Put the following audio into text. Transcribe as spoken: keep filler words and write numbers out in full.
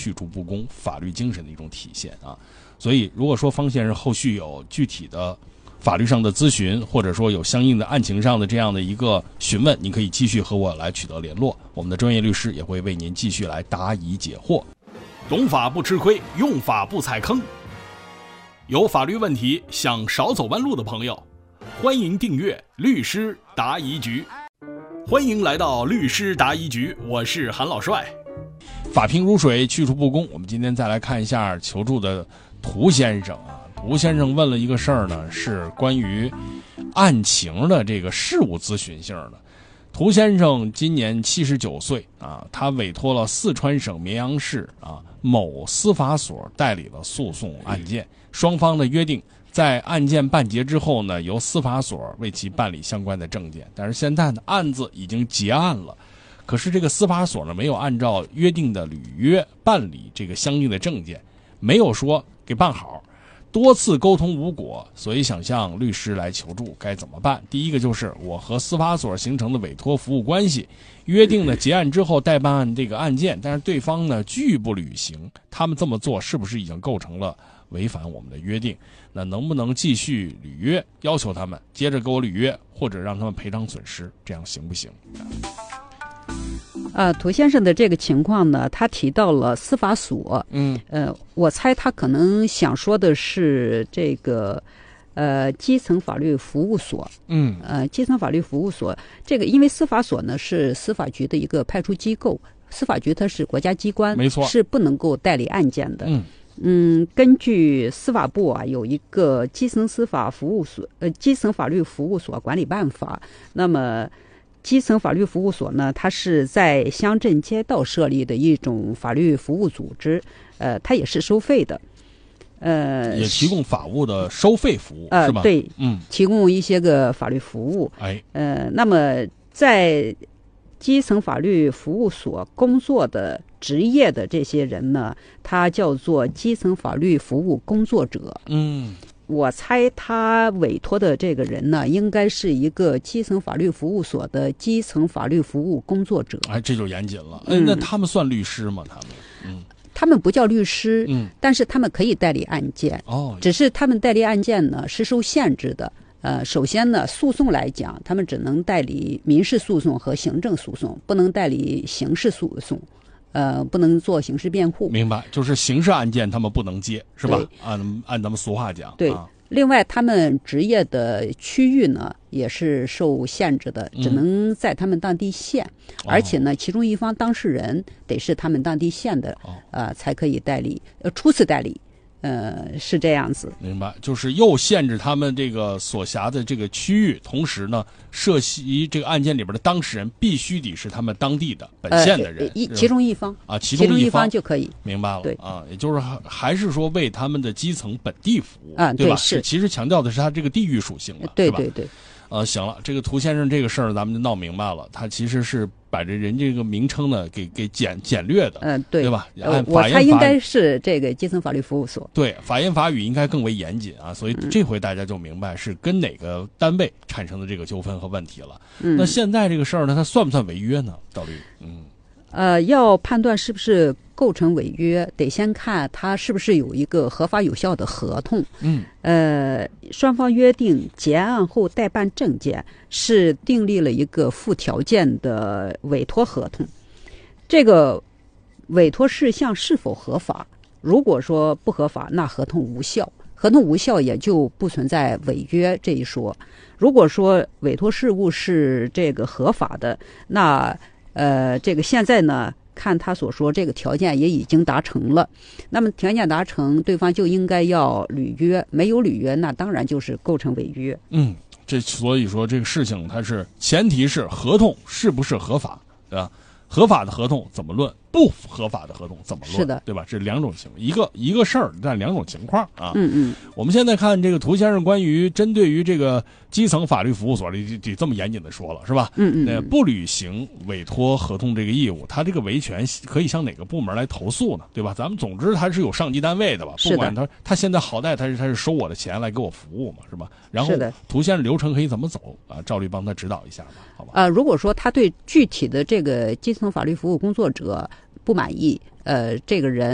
去除不公法律精神的一种体现啊。所以如果说方先生后续有具体的法律上的咨询，或者说有相应的案情上的这样的一个询问，您可以继续和我来取得联络，我们的专业律师也会为您继续来答疑解惑。懂法不吃亏，用法不踩坑。有法律问题想少走弯路的朋友，欢迎订阅律师答疑局。欢迎来到律师答疑局，我是韩老帅。法平如水，去除不公。我们今天再来看一下求助的涂先生啊。涂先生问了一个事儿呢，是关于案情的这个事务咨询性的。涂先生今年七十九岁啊，他委托了四川省绵阳市啊某司法所代理了诉讼案件，双方的约定在案件办结之后呢，由司法所为其办理相关的证件。但是现在呢，案子已经结案了，可是这个司法所呢没有按照约定的履约办理这个相应的证件，没有说给办好。多次沟通无果，所以想向律师来求助，该怎么办？第一个就是我和司法所形成的委托服务关系，约定呢结案之后代办这个案件，但是对方呢拒不履行，他们这么做是不是已经构成了违反我们的约定？那能不能继续履约，要求他们接着给我履约，或者让他们赔偿损失，这样行不行？ 呃，涂先生的这个情况呢，他提到了司法所，嗯，呃，我猜他可能想说的是这个，呃，基层法律服务所，嗯，呃，基层法律服务所，这个因为司法所呢是司法局的一个派出机构，司法局它是国家机关， 没错， 是不能够代理案件的， 嗯。 嗯，根据司法部啊有一个基层司法服务所，呃，基层法律服务所管理办法，那么。基层法律服务所呢，它是在乡镇街道设立的一种法律服务组织，呃，它也是收费的，呃， 也提供法务的收费服务， 呃， 是吧？ 对， 嗯， 提供一些个法律服务， 哎， 呃，那么在基层法律服务所工作的职业的这些人呢，他叫做基层法律服务工作者， 嗯。 我猜他委托的这个人呢，应该是一个基层法律服务所的基层法律服务工作者。 哎，这就严谨了。嗯，那他们算律师吗？他们，嗯， 他们不叫律师，嗯，但是他们可以代理案件。哦，只是他们代理案件呢是受限制的。呃，首先呢，诉讼来讲，他们只能代理民事诉讼和行政诉讼，不能代理刑事诉讼。呃，不能做刑事辩护。 明白，就是刑事案件他们不能接，是吧？按按咱们俗话讲。 对。 啊、 另外，他们职业的区域呢也是受限制的，只能在他们当地县，嗯、而且呢，其中一方当事人得是他们当地县的，哦、呃，才可以代理，呃，初次代理。呃，是这样子。 明白，就是又限制他们这个所辖的这个区域，同时呢，涉及这个案件里边的当事人必须得是他们当地的本县的人， 呃、一其中一方啊，其中一方就可以。 明白了， 对啊，也就是还是说为他们的基层本地服务啊， 对吧？ 是， 其实强调的是他这个地域属性了， 对对对。 呃，行了，这个涂先生这个事儿咱们就闹明白了，他其实是把这人这个名称呢给给简简略的， 嗯、呃，对， 对吧？ 呃、我猜应该是这个基层法律服务所。 对，法言法语应该更为严谨啊，所以这回大家就明白是跟哪个单位产生的这个纠纷和问题了。嗯，那现在这个事儿呢，它算不算违约呢？赵律，嗯。 呃，要判断是不是构成违约，得先看他是不是有一个合法有效的合同。嗯，呃，双方约定结案后代办证件，是订立了一个附条件的委托合同。这个委托事项是否合法？如果说不合法，那合同无效。合同无效也就不存在违约这一说。如果说委托事务是这个合法的，那呃，这个现在呢，看他所说，这个条件也已经达成了。那么条件达成，对方就应该要履约，没有履约，那当然就是构成违约。 嗯，这所以说这个事情它是前提是合同是不是合法，对吧？合法的合同怎么论？不合法的合同怎么论？ 是的， 对吧？这两种情况，一个一个事儿，但两种情况啊。 嗯嗯。 我们现在看这个涂先生关于针对于这个基层法律服务所里得这么严谨的说了，是吧？ 嗯嗯。 呃，不履行委托合同这个义务，他这个维权可以向哪个部门来投诉呢？对吧？咱们总之他是有上级单位的吧？不管他他现在好歹他是他是收我的钱来给我服务嘛，是吧？然后涂先生流程可以怎么走啊？赵律帮他指导一下吧，好吧？ 呃，如果说他对具体的这个基层法律服务工作者不满意，呃，这个人